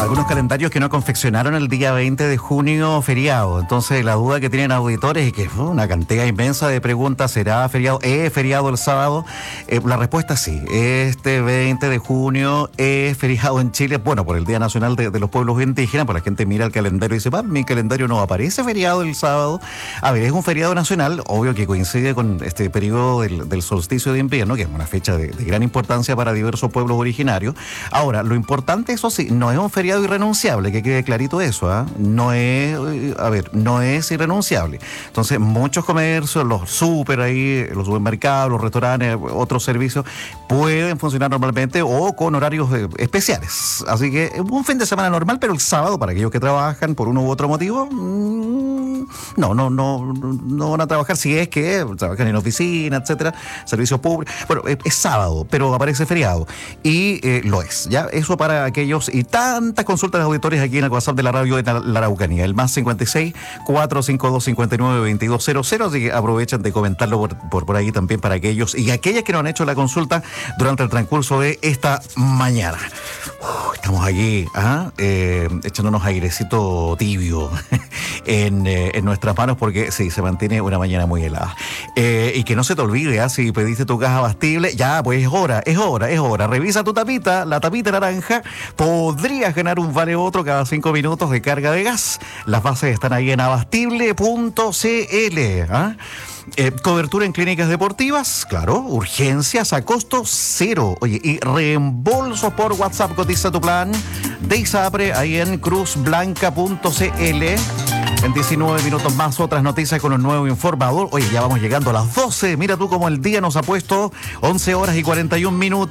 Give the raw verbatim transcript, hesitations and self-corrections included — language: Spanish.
algunos calendarios que no confeccionaron el día veinte de junio feriado. Entonces, la duda que tienen auditores y que fue una cantidad inmensa de preguntas, ¿será feriado? ¿Es feriado el sábado? Eh, la respuesta es sí. Este veinte de junio es feriado en Chile, bueno, por el Día Nacional de, de los Pueblos Indígenas. Pues la gente mira el calendario y dice, "Pa, mi calendario no aparece feriado el sábado". A ver, es un feriado nacional, obvio que coincide con este periodo del, del solsticio de invierno, que es una fecha de, de gran importancia para diversos pueblos originarios. Ahora, lo importante, eso sí, no es un feriado irrenunciable, que quede clarito eso, ¿ah? ¿eh? No es, a ver, no es irrenunciable. Entonces, muchos comercios, los súper ahí, los supermercados, los restaurantes, otros servicios, pueden funcionar normalmente o con horarios eh, especiales. Así que un fin de semana normal, pero el sábado, para aquellos que trabajan por uno u otro motivo, mmm, no, no, no, no van a trabajar si es que trabajan en oficina, etcétera, servicios públicos. Bueno, es, es sábado, pero aparece feriado. Y eh, lo es, ¿ya? Eso para aquellos y tantas consultas de auditores aquí en el WhatsApp de la radio de la, la Araucanía, el más cincuenta y seis, cuatrocientos cincuenta y dos, cincuenta y nueve, veintidós cero cero, así que aprovechen de comentarlo por, por, por ahí también para aquellos y aquellas que no han hecho la consulta durante el transcurso de esta mañana. Uh, estamos aquí, ¿ah? eh, echándonos airecito tibio en, eh, en nuestras manos porque sí, se mantiene una mañana muy helada. Eh, y que no se te olvide, ¿ah? Si pediste tu caja abastible, ya, pues es hora, es hora, es hora. Revisa tu tapita, la tapita naranja, podrías ganar un vale otro cada cinco minutos de carga de gas. Las bases están ahí en abastible punto c l. ¿Ah? Eh, cobertura en clínicas deportivas, claro, urgencias a costo cero. Oye, y reembolsos por WhatsApp. Cotiza tu plan de ISAPRE ahí en cruz blanca punto c l. En diecinueve minutos más, otras noticias con un nuevo informador. Oye, ya vamos llegando a las doce. Mira tú cómo el día nos ha puesto once horas y cuarenta y un minutos.